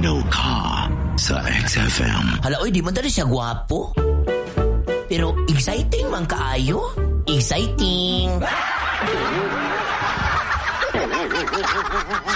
Malinaw ka sa XFM. Hala, oy, di man tali siya gwapo. Pero exciting man kaayo. Exciting!